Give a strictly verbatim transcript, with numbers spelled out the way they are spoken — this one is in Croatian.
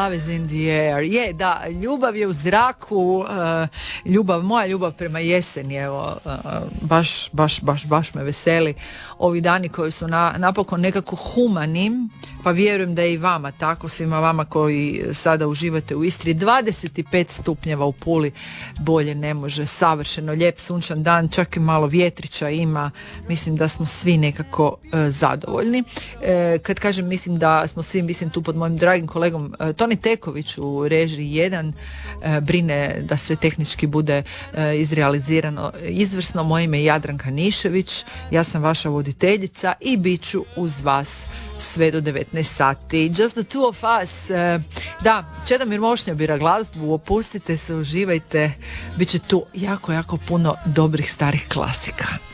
Love is in the air. Je, da, ljubav je u zraku, uh, ljubav, moja ljubav prema jeseni, evo, uh, baš, baš, baš, baš me veseli. Ovi dani koji su na, napokon nekako humani, pa vjerujem da je i vama tako, svima vama koji sada uživate u Istri. dvadeset pet stupnjeva u Puli, bolje ne može, savršeno lijep sunčan dan, čak i malo vjetrića ima, mislim da smo svi nekako uh, zadovoljni. E, kad kažem mislim da smo svi, mislim tu pod mojim dragim kolegom uh, Toni Teković u režiji jedan, uh, brine da sve tehnički bude uh, izrealizirano izvrsno. Moje ime je Jadranka Nišević, ja sam vaša voditeljica i bit ću uz vas sve do devetnaest sati. Just the two of us. Uh, da, Čedomir Mošnja bira glazbu, opustite se, uživajte, bit će tu jako, jako puno dobrih starih klasika.